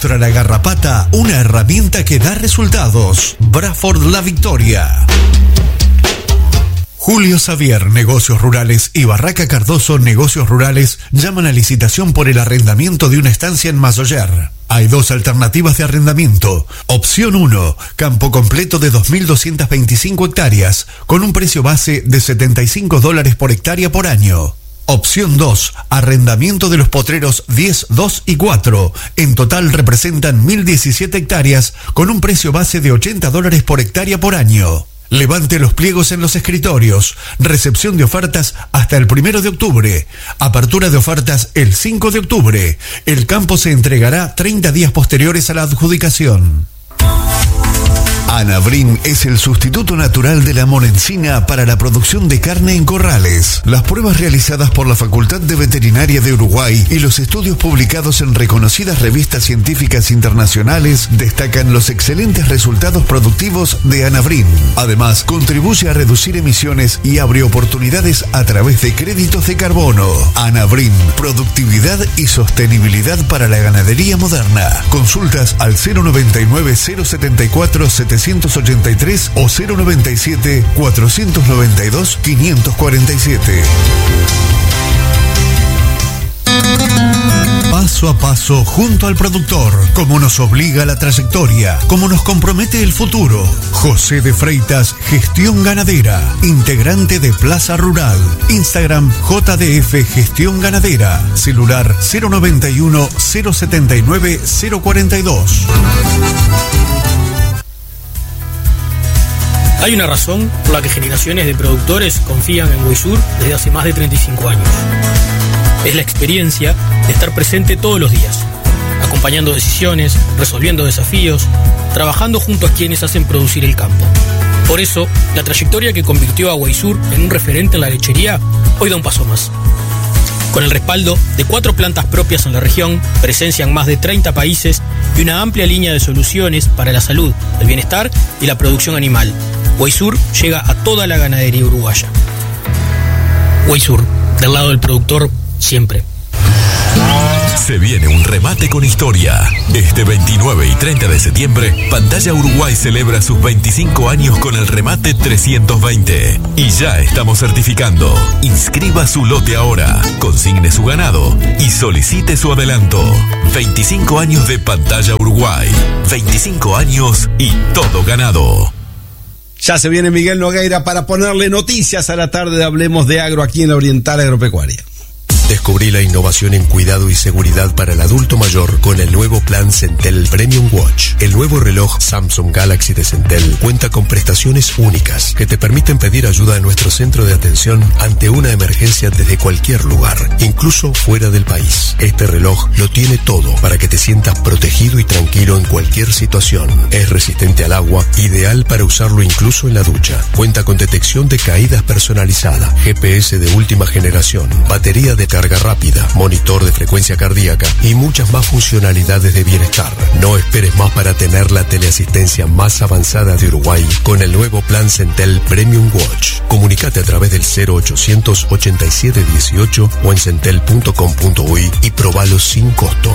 demuestra la garrapata una herramienta que da resultados. Braford La Victoria. Julio Xavier, Negocios Rurales, y Barraca Cardoso, Negocios Rurales, llaman a licitación por el arrendamiento de una estancia en Mazoyer. Hay dos alternativas de arrendamiento. Opción 1, campo completo de 2.225 hectáreas, con un precio base de $75 por hectárea por año. Opción 2, arrendamiento de los potreros 10, 2 y 4. En total representan 1.017 hectáreas, con un precio base de $80 por hectárea por año. Levante los pliegos en los escritorios. Recepción de ofertas hasta el 1 de octubre. Apertura de ofertas el 5 de octubre. El campo se entregará 30 días posteriores a la adjudicación. Anabrin es el sustituto natural de la monencina para la producción de carne en corrales. Las pruebas realizadas por la Facultad de Veterinaria de Uruguay y los estudios publicados en reconocidas revistas científicas internacionales destacan los excelentes resultados productivos de Anabrin. Además, contribuye a reducir emisiones y abre oportunidades a través de créditos de carbono. Anabrin, productividad y sostenibilidad para la ganadería moderna. Consultas al 099-074-783 o 097-492-547. Paso a paso junto al productor, como nos obliga la trayectoria, como nos compromete el futuro. José de Freitas, Gestión Ganadera, integrante de Plaza Rural. Instagram JDF Gestión Ganadera. Celular 091-079-042. Hay una razón por la que generaciones de productores confían en Weysur desde hace más de 35 años. Es la experiencia de estar presente todos los días, acompañando decisiones, resolviendo desafíos, trabajando junto a quienes hacen producir el campo. Por eso, la trayectoria que convirtió a Weysur en un referente en la lechería hoy da un paso más. Con el respaldo de 4 plantas propias en la región, presencia en más de 30 países y una amplia línea de soluciones para la salud, el bienestar y la producción animal, Weysur llega a toda la ganadería uruguaya. Weysur, del lado del productor, siempre. Se viene un remate con historia. Este 29 y 30 de septiembre, Pantalla Uruguay celebra sus 25 años con el remate 320. Y ya estamos certificando. Inscriba su lote ahora, consigne su ganado y solicite su adelanto. 25 años de Pantalla Uruguay. 25 años y todo ganado. Ya se viene Miguel Nogueira para ponerle noticias a la tarde de Hablemos de Agro aquí en la Oriental Agropecuaria. Descubrí la innovación en cuidado y seguridad para el adulto mayor con el nuevo plan Centel Premium Watch. El nuevo reloj Samsung Galaxy de Centel cuenta con prestaciones únicas que te permiten pedir ayuda a nuestro centro de atención ante una emergencia desde cualquier lugar, incluso fuera del país. Este reloj lo tiene todo para que te sientas protegido y tranquilo en cualquier situación. Es resistente al agua, ideal para usarlo incluso en la ducha. Cuenta con detección de caídas personalizada, GPS de última generación, batería de carga rápida, monitor de frecuencia cardíaca y muchas más funcionalidades de bienestar. No esperes más para tener la teleasistencia más avanzada de Uruguay con el nuevo plan Centel Premium Watch. Comunicate a través del 0800 87 18 o en centel.com.uy y probalo sin costo.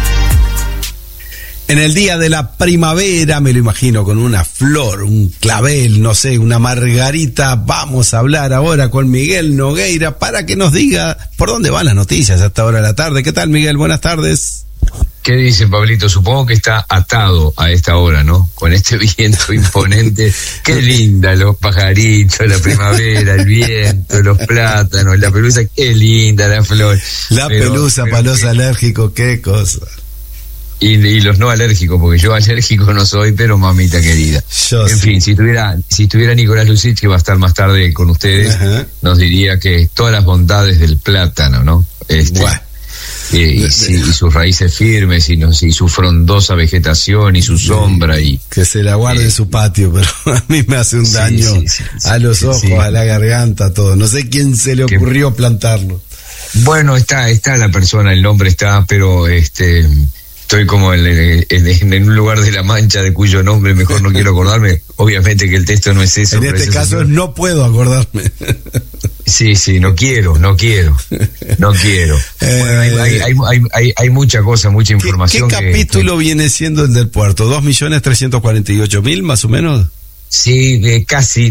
En el día de la primavera, me lo imagino con una flor, un clavel, no sé, una margarita. Vamos a hablar ahora con Miguel Nogueira para que nos diga por dónde van las noticias a esta hora de la tarde. ¿Qué tal, Miguel? Buenas tardes. ¿Qué dice, Pablito? Supongo que está atado a esta hora, ¿no? Con este viento imponente. Qué linda, los pajaritos, la primavera, el viento, los plátanos, la pelusa. Qué linda la flor. La pelusa para los alérgicos, qué cosa. Y los no alérgicos, porque yo alérgico no soy, pero mamita querida. En fin, si estuviera Nicolás Lucich, que va a estar más tarde con ustedes, nos diría que todas las bondades del plátano, ¿no? Y sus raíces firmes y su frondosa vegetación y su sombra y que se la guarde en su patio, pero a mí me hace un daño a los ojos, a la garganta, a todo. No sé quién se le ocurrió plantarlo. Bueno, está la persona, el nombre está, pero estoy como en un lugar de La Mancha de cuyo nombre mejor no quiero acordarme. Obviamente que el texto no es eso. En este caso no puedo acordarme. Sí, no quiero. Bueno, hay mucha cosa, mucha información. ¿Qué capítulo viene siendo el del puerto? ¿2.348.000 más o menos? Sí, casi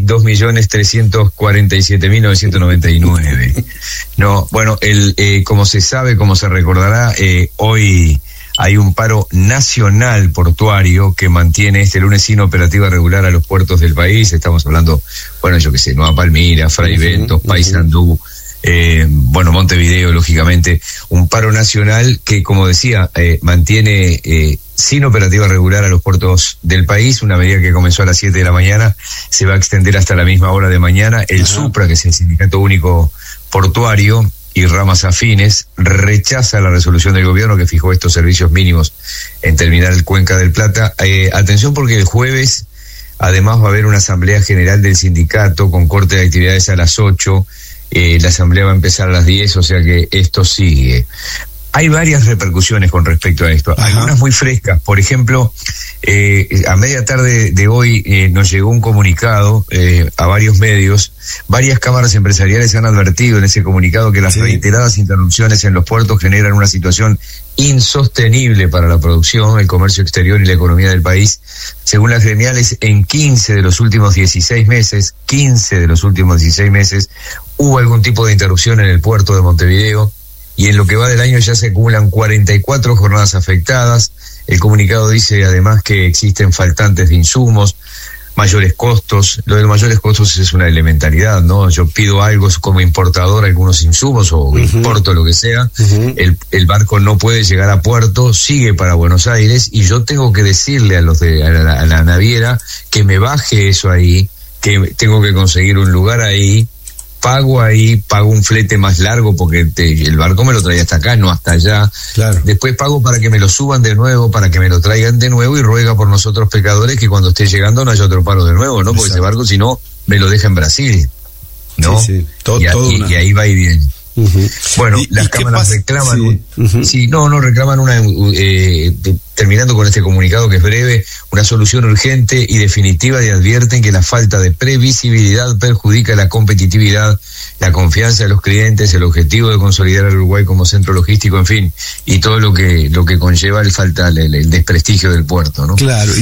2.347.999. No, bueno, como se sabe, como se recordará, hoy hay un paro nacional portuario que mantiene este lunes sin operativa regular a los puertos del país. Estamos hablando, bueno, yo qué sé, Nueva Palmira, Fray Bentos, Paysandú, Montevideo, lógicamente. Un paro nacional que, como decía, mantiene sin operativa regular a los puertos del país. Una medida que comenzó a las 7 de la mañana, se va a extender hasta la misma hora de mañana. El SUPRA, que es el Sindicato Único Portuario, y ramas afines, rechaza la resolución del gobierno que fijó estos servicios mínimos en Terminal Cuenca del Plata. Atención, porque el jueves además va a haber una asamblea general del sindicato con corte de actividades a las 8. La asamblea va a empezar a las 10, o sea que esto sigue. Hay varias repercusiones con respecto a esto, algunas muy frescas. Por ejemplo, a media tarde de hoy nos llegó un comunicado a varios medios. Varias cámaras empresariales han advertido en ese comunicado que las reiteradas interrupciones en los puertos generan una situación insostenible para la producción, el comercio exterior y la economía del país. Según las gremiales, en 15 de los últimos 16 meses, hubo algún tipo de interrupción en el puerto de Montevideo. Y en lo que va del año ya se acumulan 44 jornadas afectadas. El comunicado dice además que existen faltantes de insumos, mayores costos. Lo de los mayores costos es una elementalidad, ¿no? Yo pido algo como importador, algunos insumos, o importo lo que sea. El barco no puede llegar a puerto, sigue para Buenos Aires, y yo tengo que decirle a la naviera que me baje eso ahí, que tengo que conseguir un lugar ahí. Pago un flete más largo porque el barco me lo trae hasta acá, no hasta allá. Claro. Después pago para que me lo suban de nuevo, para que me lo traigan de nuevo, y ruega por nosotros pecadores que cuando esté llegando no haya otro paro de nuevo, ¿no? Porque ese barco, si no, me lo deja en Brasil, ¿no? Sí. Y ahí va y viene. Bueno, las cámaras reclaman, reclaman terminando con este comunicado que es breve, una solución urgente y definitiva, y advierten que la falta de previsibilidad perjudica la competitividad, la confianza de los clientes, el objetivo de consolidar al Uruguay como centro logístico, en fin, y todo lo que conlleva el desprestigio del puerto, ¿no? Claro,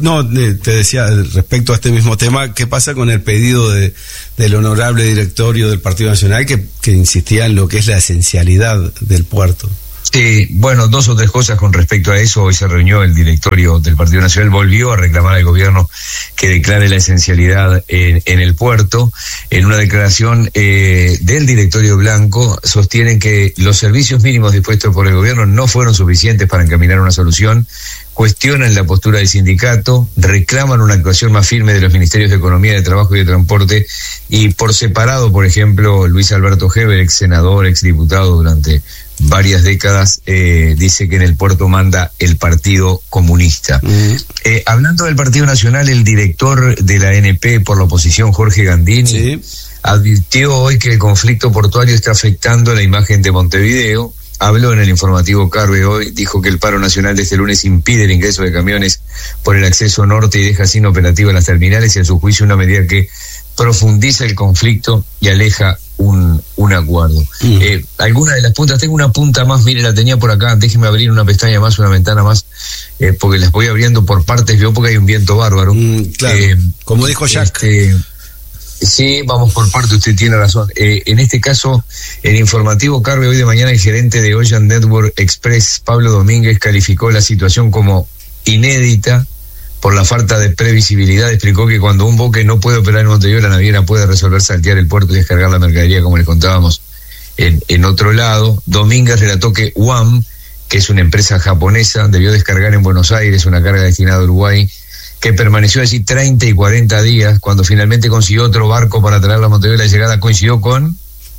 te decía respecto a este mismo tema, ¿qué pasa con el pedido del honorable directorio del Partido Nacional que insistía en lo que es la esencialidad del puerto? Sí, bueno, 2 o 3 cosas con respecto a eso. Hoy se reunió el directorio del Partido Nacional, volvió a reclamar al gobierno que declare la esencialidad en el puerto. En una declaración del directorio blanco sostienen que los servicios mínimos dispuestos por el gobierno no fueron suficientes para encaminar una solución. Cuestionan la postura del sindicato, reclaman una actuación más firme de los ministerios de Economía, de Trabajo y de Transporte, y por separado, por ejemplo, Luis Alberto Heber, ex senador, ex diputado durante varias décadas, dice que en el puerto manda el Partido Comunista. Hablando del Partido Nacional, el director de la ANP por la oposición, Jorge Gandini, advirtió hoy que el conflicto portuario está afectando la imagen de Montevideo. Habló en el informativo Carve hoy, dijo que el paro nacional de este lunes impide el ingreso de camiones por el acceso norte y deja sin operativa las terminales, y a su juicio una medida que profundiza el conflicto y aleja un acuerdo. Algunas de las puntas, tengo una punta más, mire, la tenía por acá, déjeme abrir una pestaña más, una ventana más, porque las voy abriendo por partes, veo, porque hay un viento bárbaro. Claro, como dijo Jack. Sí, vamos por parte, usted tiene razón. En este caso, en informativo Carve hoy de mañana, el gerente de Ocean Network Express, Pablo Domínguez, calificó la situación como inédita por la falta de previsibilidad. Explicó que cuando un buque no puede operar en Montevideo, la naviera puede resolver saltear el puerto y descargar la mercadería, como les contábamos, en otro lado. Domínguez relató que UAM, que es una empresa japonesa, debió descargar en Buenos Aires una carga destinada a Uruguay, que permaneció allí 30 y 40 días. Cuando finalmente consiguió otro barco para traerla a Montevideo, la llegada coincidió con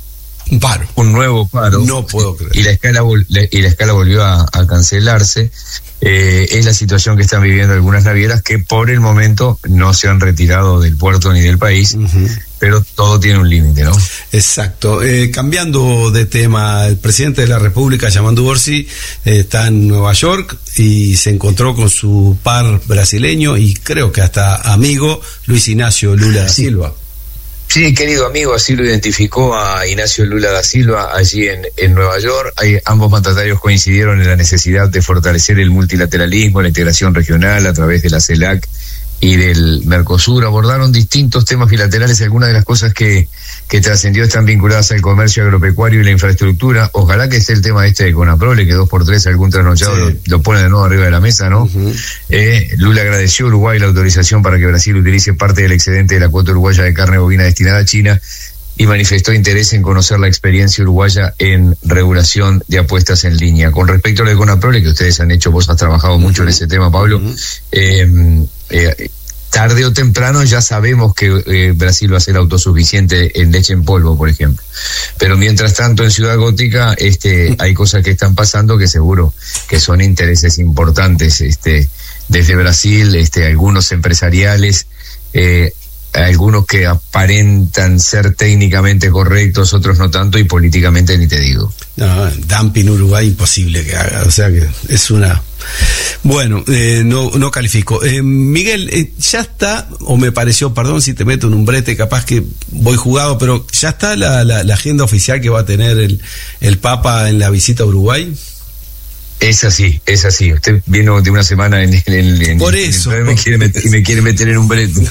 un nuevo paro. No puedo creer. Y la escala volvió a cancelarse. Es la situación que están viviendo algunas navieras que por el momento no se han retirado del puerto ni del país, pero todo tiene un límite, ¿no? Exacto. Cambiando de tema, el presidente de la República, Yamandu Orsi, está en Nueva York y se encontró con su par brasileño y creo que hasta amigo, Luis Ignacio Lula da Silva. Sí, querido amigo, así lo identificó a Ignacio Lula da Silva allí en Nueva York. Ambos mandatarios coincidieron en la necesidad de fortalecer el multilateralismo, la integración regional a través de la CELAC y del Mercosur. Abordaron distintos temas bilaterales. Algunas de las cosas que trascendió están vinculadas al comercio agropecuario y la infraestructura. Ojalá que esté el tema de Conaprole, que 2x3 algún trasnochado lo pone de nuevo arriba de la mesa, ¿no? Lula agradeció a Uruguay la autorización para que Brasil utilice parte del excedente de la cuota uruguaya de carne bovina destinada a China y manifestó interés en conocer la experiencia uruguaya en regulación de apuestas en línea. Con respecto a lo de Conaprole, que ustedes han hecho, vos has trabajado mucho en ese tema, Pablo, tarde o temprano ya sabemos que Brasil va a ser autosuficiente en leche en polvo, por ejemplo. Pero mientras tanto en Ciudad Gótica hay cosas que están pasando que seguro que son intereses importantes desde Brasil, algunos empresariales, algunos que aparentan ser técnicamente correctos, otros no tanto, y políticamente ni te digo. No, dumping Uruguay imposible que haga, o sea que es una... Bueno, no califico. Miguel, ya está, o me pareció, perdón si te meto en un brete, capaz que voy jugado, pero ya está la agenda oficial que va a tener el Papa en la visita a Uruguay. Es así. Usted vino de una semana en por eso. Me quiere meter en un brete.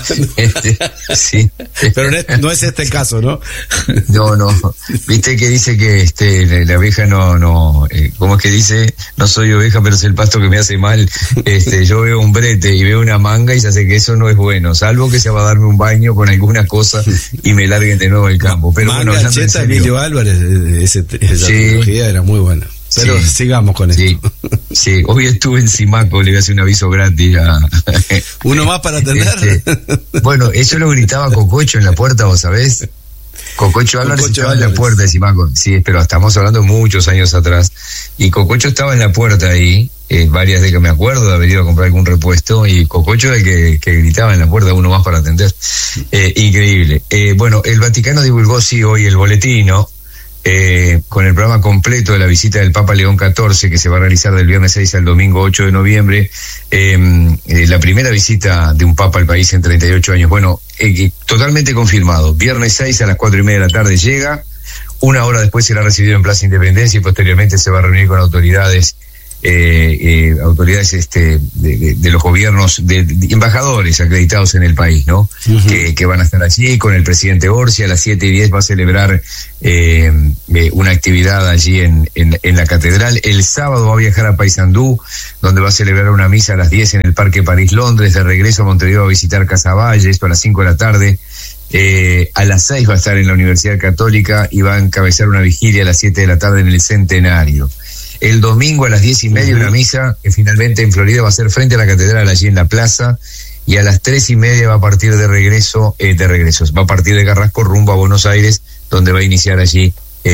Sí. Pero no es este el caso, ¿no? No. Viste que dice que la oveja no, ¿cómo es que dice? No soy oveja, pero es el pasto que me hace mal. Yo veo un brete y veo una manga y ya sé que eso no es bueno, salvo que se va a darme un baño con alguna cosa y me larguen de nuevo al campo. Pero manga, bueno, Cheta, Emilio Álvarez, esa trilogía era muy buena. Pero sigamos con esto. Sí, hoy estuve en Simaco, le voy a hacer un aviso gratis ¿Uno más para atender? Bueno, eso lo gritaba Cococho en la puerta, ¿vos sabés? Cococho Álvarez estaba en la puerta de Simaco. Sí, pero estamos hablando muchos años atrás. Y Cococho estaba en la puerta ahí, varias de que me acuerdo de haber ido a comprar algún repuesto, y Cococho era el que gritaba en la puerta, uno más para atender. Increíble. Bueno, el Vaticano divulgó hoy el boletín, ¿no? Con el programa completo de la visita del Papa León XIV, que se va a realizar del viernes 6 al domingo 8 de noviembre, la primera visita de un Papa al país en 38 años. Bueno, totalmente confirmado. Viernes 6 a las 4:30 de la tarde llega, una hora después será recibido en Plaza Independencia y posteriormente se va a reunir con autoridades de los gobiernos, de embajadores acreditados en el país, ¿no? Que van a estar allí con el presidente Orsi. A las 7:10 va a celebrar una actividad allí en la catedral. El sábado va a viajar a Paysandú, donde va a celebrar una misa a las 10 en el Parque París-Londres. De regreso a Montevideo va a visitar Casaballe, esto a las 5 de la tarde. A las 6 va a estar en la Universidad Católica y va a encabezar una vigilia a las 7 de la tarde en el Centenario. El domingo a las 10:30 una misa que finalmente en Florida va a ser frente a la catedral, allí en la plaza, y a las 3:30 va a partir va a partir de Carrasco rumbo a Buenos Aires, donde va a iniciar allí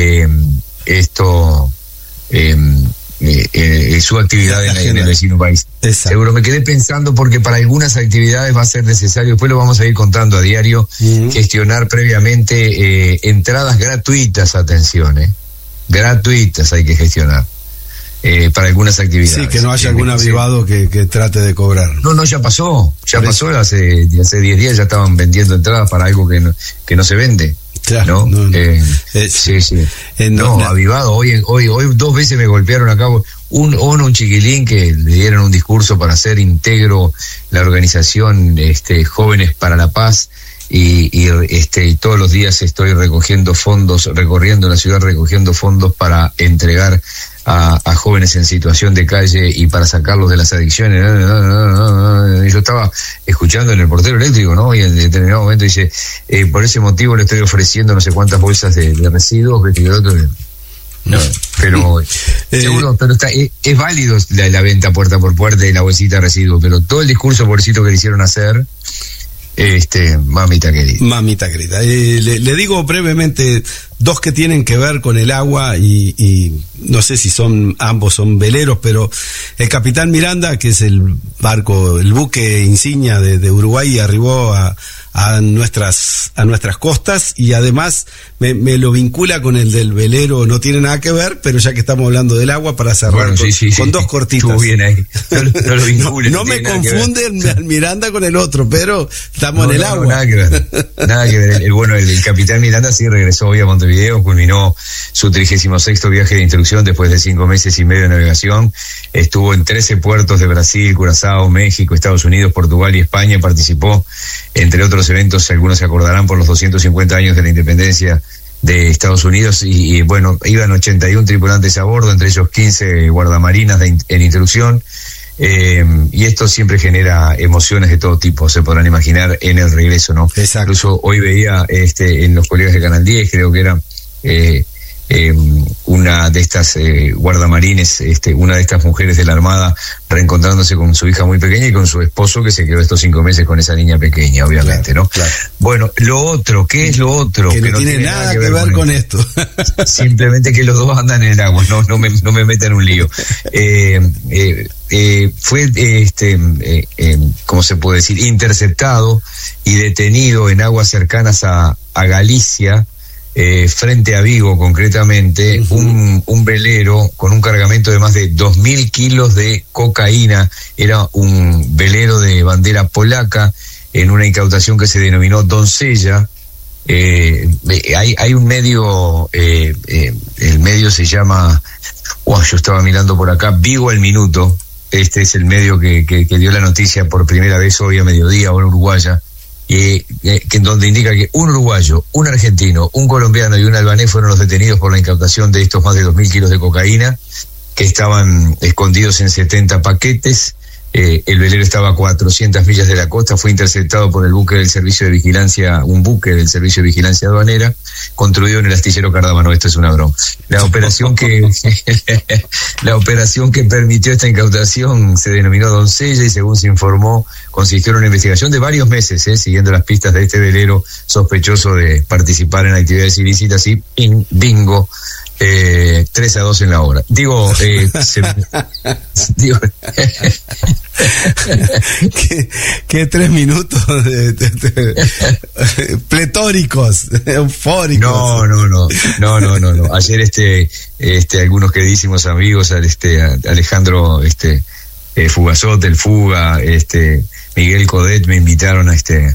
su actividad en el vecino país. Exacto. Seguro me quedé pensando porque para algunas actividades va a ser necesario, después lo vamos a ir contando a diario, gestionar previamente entradas gratuitas, gratuitas hay que gestionar. Para algunas actividades. Sí, que no haya algún avivado que trate de cobrar. No, ya pasó, hace 10 días ya estaban vendiendo entradas para algo que no se vende. Claro, ¿no? Sí. Avivado, hoy 2 veces me golpearon acá, un chiquilín que le dieron un discurso para hacer íntegro la organización Jóvenes para la Paz, y todos los días estoy recorriendo la ciudad recogiendo fondos para entregar a jóvenes en situación de calle y para sacarlos de las adicciones. Yo estaba escuchando en el portero eléctrico, ¿no? Y en determinado momento dice, por ese motivo le estoy ofreciendo no sé cuántas bolsas de residuos, no, pero seguro, pero es válido la venta puerta por puerta de la bolsita de residuos, pero todo el discurso pobrecito que le hicieron hacer, mamita querida. Le digo brevemente dos que tienen que ver con el agua y no sé si ambos son veleros, pero el Capitán Miranda, que es el buque insignia de Uruguay, arribó a nuestras costas, y además me lo vincula con el del velero, no tiene nada que ver, pero ya que estamos hablando del agua, para cerrar con dos cortitas. Estuvo bien ahí. No lo vincule, no me confunde el Miranda con el otro, pero estamos en el agua. Nada que ver. El Capitán Miranda sí regresó hoy a Montevideo, culminó su 36º viaje de instrucción después de 5 meses y medio de navegación. Estuvo en 13 puertos de Brasil, Curazao, México, Estados Unidos, Portugal y España. Participó, entre otros eventos, algunos se acordarán, por los 250 años de la independencia de Estados Unidos, y iban 81 tripulantes a bordo, entre ellos 15 guardamarinas en instrucción, y esto siempre genera emociones de todo tipo, se podrán imaginar, en el regreso, ¿no? Exacto. Incluso hoy veía en los colegas de Canal 10, creo que era una de estas guardamarines, una de estas mujeres de la Armada, reencontrándose con su hija muy pequeña y con su esposo, que se quedó estos 5 meses con esa niña pequeña, obviamente, claro, ¿no? Claro. Bueno, ¿qué es lo otro? Que no tiene nada que ver con esto. Simplemente que los dos andan en el agua, no me metan en un lío. Fue, ¿cómo se puede decir? Interceptado y detenido en aguas cercanas a Galicia, frente a Vigo concretamente, un velero con un cargamento de más de 2.000 kilos de cocaína. Era un velero de bandera polaca, en una incautación que se denominó Doncella. Hay un medio, el medio se llama, yo estaba mirando por acá, Vigo al Minuto. Este es el medio que dio la noticia por primera vez hoy a mediodía, hora uruguaya, que en donde indica que un uruguayo, un argentino, un colombiano y un albanés fueron los detenidos por la incautación de estos más de 2.000 kilos de cocaína, que estaban escondidos en 70 paquetes. El velero estaba a 400 millas de la costa, fue interceptado por un buque del Servicio de Vigilancia Aduanera, construido en el astillero Cardámano. Esto es una broma. La operación que permitió esta incautación se denominó Doncella, y según se informó, consistió en una investigación de varios meses, siguiendo las pistas de este velero sospechoso de participar en actividades ilícitas, y bingo, 3-2 en la hora. Digo, que 3 minutos pletóricos, eufóricos. No. Ayer algunos queridísimos amigos, Alejandro Fugazot, el Fuga, Miguel Codet, me invitaron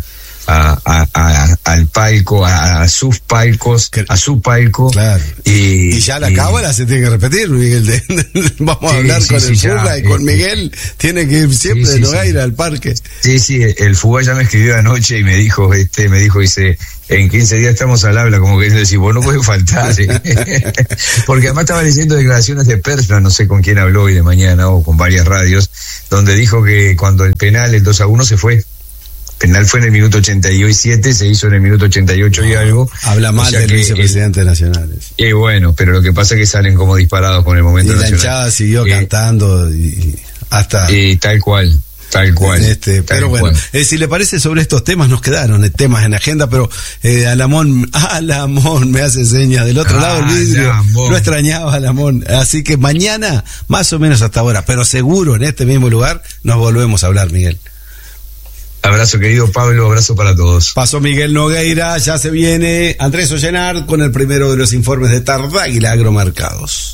al palco, a sus palcos, a su palco. Claro. Y ya la cábala se tiene que repetir, Miguel. Vamos a hablar con el Fuga y con Miguel. Tiene que ir siempre de Nogueira al parque. Sí, el Fuga ya me escribió anoche y me dijo, dice, en 15 días estamos al habla, como que decir, vos no puede faltar. Porque además estaba leyendo declaraciones de Persna, no sé con quién habló hoy de mañana, o con varias radios, donde dijo que cuando el penal, el 2-1, se fue. Penal fue en el minuto 87, se hizo en el minuto 88 y algo. Habla mal del vicepresidente nacional. Bueno, pero lo que pasa es que salen como disparados con el momento nacional. Y la hinchada siguió cantando y hasta... Tal cual. Pero bueno, si le parece, sobre estos temas nos quedaron temas en agenda, pero Alamón me hace señas del otro lado del vidrio. No extrañaba a Alamón. Así que mañana, más o menos hasta ahora, pero seguro en este mismo lugar, nos volvemos a hablar, Miguel. Abrazo, querido Pablo, abrazo para todos. Pasó Miguel Nogueira, ya se viene Andrés Ollenard con el primero de los informes de Tardáguila Agromercados.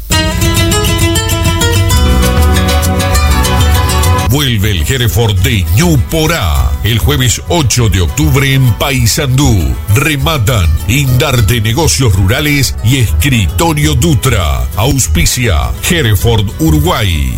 Vuelve el Hereford de Ñu Porá el jueves 8 de octubre en Paysandú. Rematan Indarte Negocios Rurales y Escritorio Dutra. Auspicia Hereford Uruguay.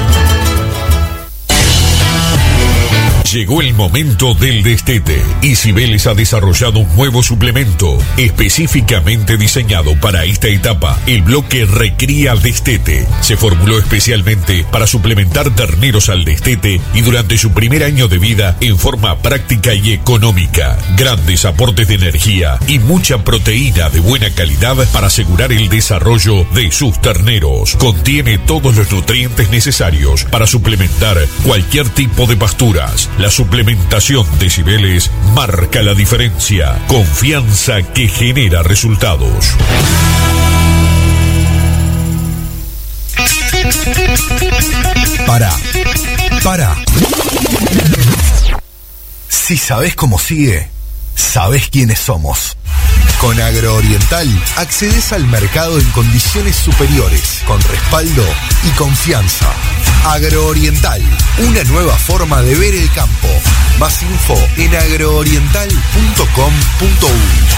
Llegó el momento del destete y Cibeles ha desarrollado un nuevo suplemento específicamente diseñado para esta etapa. El bloque Recría Destete se formuló especialmente para suplementar terneros al destete y durante su primer año de vida en forma práctica y económica. Grandes aportes de energía y mucha proteína de buena calidad para asegurar el desarrollo de sus terneros. Contiene todos los nutrientes necesarios para suplementar cualquier tipo de pasturas. La suplementación de Cibeles marca la diferencia. Confianza que genera resultados. Para. Si sabés cómo sigue, sabés quiénes somos. Con Agrooriental accedes al mercado en condiciones superiores, con respaldo y confianza. Agrooriental, una nueva forma de ver el campo. Más info en agrooriental.com.uy.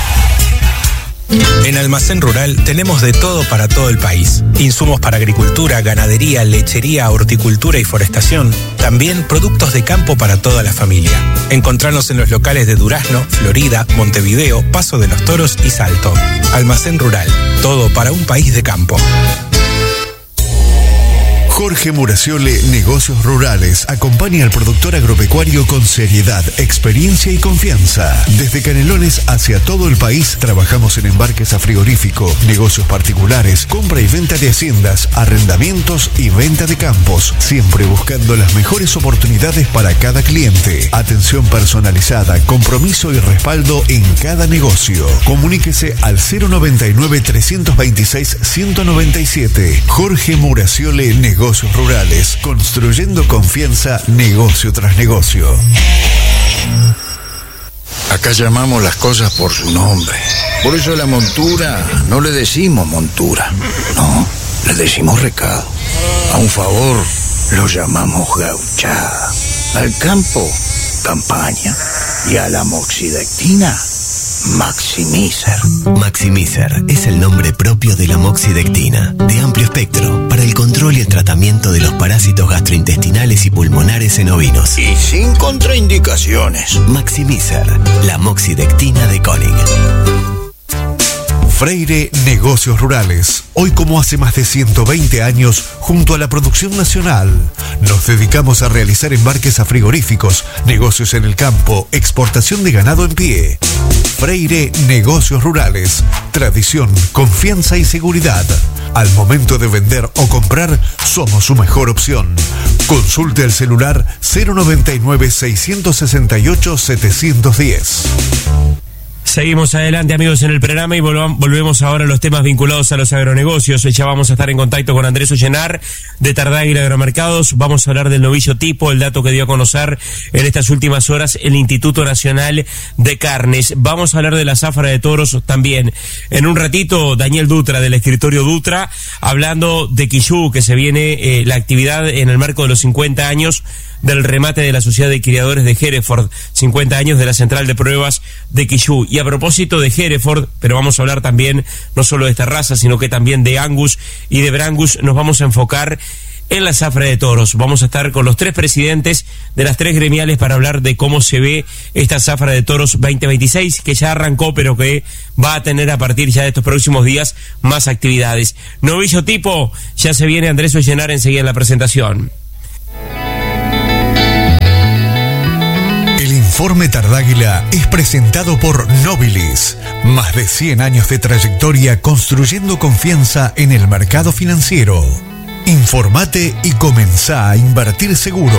En Almacén Rural tenemos de todo para todo el país. Insumos para agricultura, ganadería, lechería, horticultura y forestación. También productos de campo para toda la familia. Encontrarnos en los locales de Durazno, Florida, Montevideo, Paso de los Toros y Salto. Almacén Rural, todo para un país de campo. Jorge Muraciole, Negocios Rurales, acompaña al productor agropecuario con seriedad, experiencia y confianza. Desde Canelones hacia todo el país, trabajamos en embarques a frigorífico, negocios particulares, compra y venta de haciendas, arrendamientos y venta de campos, siempre buscando las mejores oportunidades para cada cliente. Atención personalizada, compromiso y respaldo en cada negocio. Comuníquese al 099-326-197. Jorge Muraciole, Negocios Rurales, construyendo confianza negocio tras negocio. Acá llamamos las cosas por su nombre. Por eso a la montura no le decimos montura, no, le decimos recado. A un favor lo llamamos gauchada. Al campo, campaña. Y a la moxidectina, Maximizer. Maximizer es el nombre propio de la moxidectina, de amplio espectro, para el control y el tratamiento de los parásitos gastrointestinales y pulmonares en ovinos. Y sin contraindicaciones. Maximizer, la moxidectina de Koenig. Freire Negocios Rurales. Hoy, como hace más de 120 años, junto a la producción nacional, nos dedicamos a realizar embarques a frigoríficos, negocios en el campo, exportación de ganado en pie. Freire Negocios Rurales. Tradición, confianza y seguridad. Al momento de vender o comprar, somos su mejor opción. Consulte el celular 099-668-710. Seguimos adelante, amigos, en el programa y volvemos ahora a los temas vinculados a los agronegocios. Ya vamos a estar en contacto con Andrés Ollenar de Tardáguila Agromercados. Vamos a hablar del novillo tipo, el dato que dio a conocer en estas últimas horas el Instituto Nacional de Carnes. Vamos a hablar de la zafra de toros también. En un ratito, Daniel Dutra, del escritorio Dutra, hablando de Quillú, que se viene la actividad en el marco de los 50 años del remate de la Sociedad de Criadores de Hereford, 50 años de la Central de Pruebas de Quillú. Y a propósito de Hereford, pero vamos a hablar también no solo de esta raza, sino que también de Angus y de Brangus, nos vamos a enfocar en la zafra de toros. Vamos a estar con los tres presidentes de las tres gremiales para hablar de cómo se ve esta zafra de toros 2026, que ya arrancó, pero que va a tener a partir ya de estos próximos días más actividades. Novillo tipo, ya se viene Andrés Ollenar enseguida en la presentación. El informe Tardáguila es presentado por Nobilis. Más de 100 años de trayectoria construyendo confianza en el mercado financiero. Informate y comenzá a invertir seguro.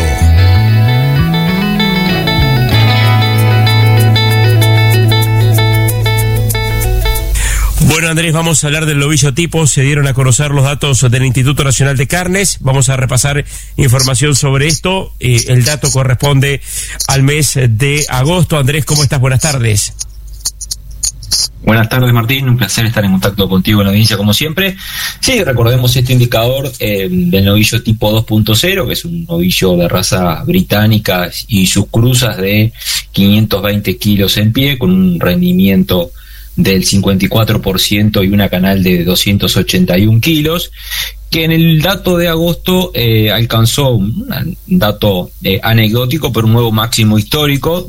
Bueno, Andrés, vamos a hablar del novillo tipo. Se dieron a conocer los datos del Instituto Nacional de Carnes. Vamos a repasar información sobre esto. El dato corresponde al mes de agosto. Andrés, ¿cómo estás? Buenas tardes. Buenas tardes, Martín, un placer estar en contacto contigo en la audiencia como siempre. Sí, recordemos este indicador del novillo tipo 2.0, que es un novillo de raza británica y sus cruzas de 520 kilos en pie, con un rendimiento del 54% y una canal de 281 kilos, que en el dato de agosto alcanzó un dato anecdótico, pero un nuevo máximo histórico.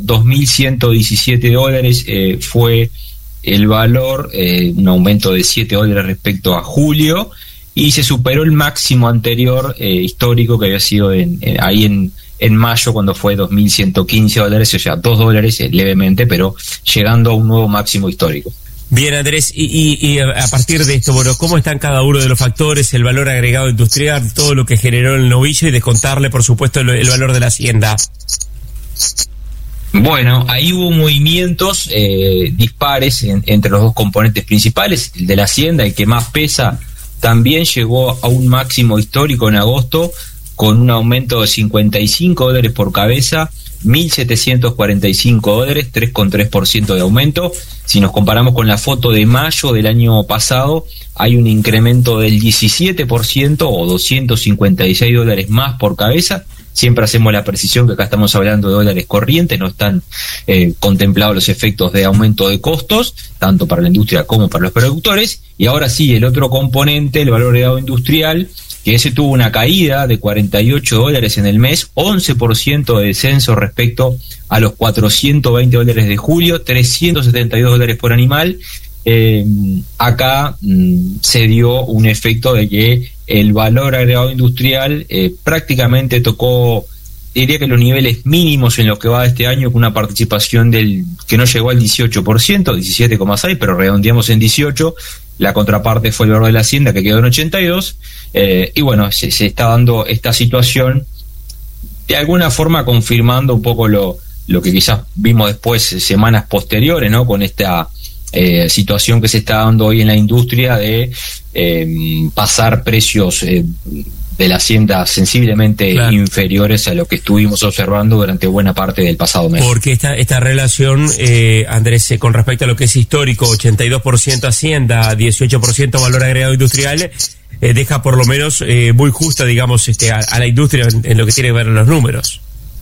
$2.117 fue el valor, un aumento de $7 respecto a julio, y se superó el máximo anterior histórico que había sido ahí en mayo, cuando fue $2.115, o sea, $2 levemente, pero llegando a un nuevo máximo histórico. Bien, Andrés, y a partir de esto, bueno, ¿cómo están cada uno de los factores, el valor agregado industrial, todo lo que generó el novillo, y descontarle, por supuesto, el valor de la hacienda? Bueno, ahí hubo movimientos dispares entre los dos componentes principales. El de la hacienda, el que más pesa, también llegó a un máximo histórico en agosto, con un aumento de $55 por cabeza, $1.745, 3,3% de aumento. Si nos comparamos con la foto de mayo del año pasado, hay un incremento del 17% o $256 más por cabeza. Siempre hacemos la precisión que acá estamos hablando de dólares corrientes, no están contemplados los efectos de aumento de costos, tanto para la industria como para los productores. Y ahora sí, el otro componente, el valor agregado industrial, que ese tuvo una caída de $48 en el mes, 11% de descenso respecto a los $420 de julio, $372 por animal. Acá se dio un efecto de que el valor agregado industrial prácticamente tocó, diría que los niveles mínimos en los que va este año, con una participación que no llegó al 18%, 17,6%, pero redondeamos en 18%. La contraparte fue el valor de la hacienda, que quedó en 82%, y bueno, se está dando esta situación, de alguna forma confirmando un poco lo que quizás vimos después, semanas posteriores, ¿no? Con esta situación que se está dando hoy en la industria de pasar precios de la hacienda sensiblemente inferiores a lo que estuvimos observando durante buena parte del pasado mes. Porque esta relación, Andrés, con respecto a lo que es histórico, 82% hacienda, 18% valor agregado industrial, deja por lo menos muy justa, digamos, a la industria en lo que tiene que ver en los números.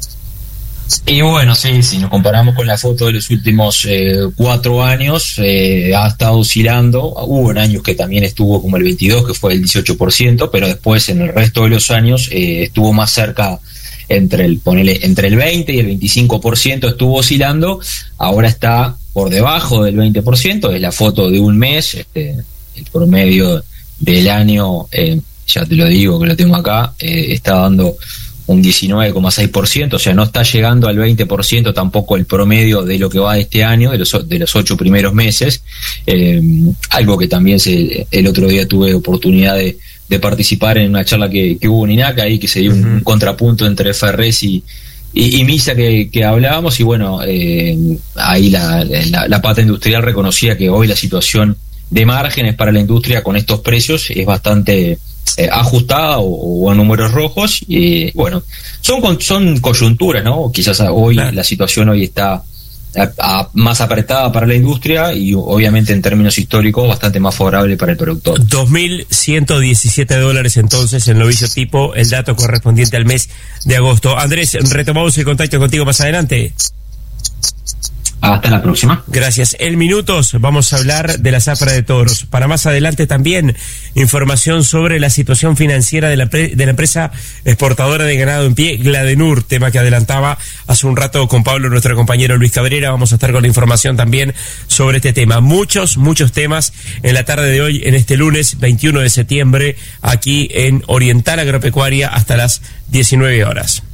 Y bueno, sí, si nos comparamos con la foto de los últimos 4 años, ha estado oscilando. Hubo años que también estuvo como el 22, que fue el 18%, pero después en el resto de los años estuvo más cerca, entre el 20 y el 25% estuvo oscilando. Ahora está por debajo del 20%, es la foto de un mes, el promedio del año, ya te lo digo que lo tengo acá, está dando un 19,6%, o sea, no está llegando al 20% tampoco el promedio de lo que va de este año, de los 8 primeros meses, algo que también el otro día tuve oportunidad de participar en una charla que hubo en INAC, ahí que se dio un contrapunto entre Ferrés y Misa que hablábamos, y bueno, ahí la pata industrial reconocía que hoy la situación de márgenes para la industria con estos precios es bastante ajustada o a números rojos, y bueno, son coyunturas, ¿no? Quizás hoy la situación hoy está más apretada para la industria y obviamente en términos históricos bastante más favorable para el productor. $2.117 entonces en novicio tipo, el dato correspondiente al mes de agosto. Andrés, retomamos el contacto contigo más adelante. Hasta la próxima. Gracias. En minutos vamos a hablar de la zafra de toros. Para más adelante también información sobre la situación financiera de la empresa exportadora de ganado en pie, Gladenur, tema que adelantaba hace un rato con Pablo, nuestro compañero Luis Cabrera. Vamos a estar con la información también sobre este tema. Muchos temas en la tarde de hoy, en este lunes 21 de septiembre, aquí en Oriental Agropecuaria hasta las 19 horas.